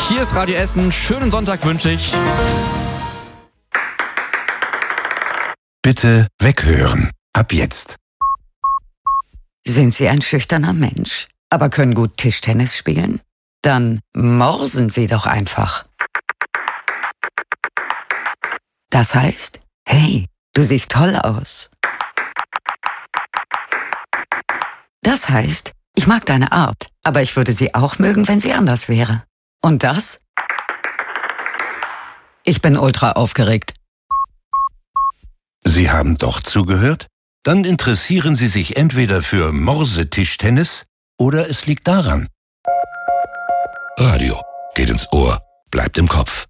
Hier ist Radio Essen. Schönen Sonntag wünsche ich. Bitte weghören. Ab jetzt. Sind Sie ein schüchterner Mensch, aber können gut Tischtennis spielen? Dann morsen Sie doch einfach. Das heißt, hey, du siehst toll aus. Das heißt, ich mag deine Art, aber ich würde sie auch mögen, wenn sie anders wäre. Und das? Ich bin ultra aufgeregt. Sie haben doch zugehört? Dann interessieren Sie sich entweder für Morsetischtennis oder es liegt daran. Radio geht ins Ohr, bleibt im Kopf.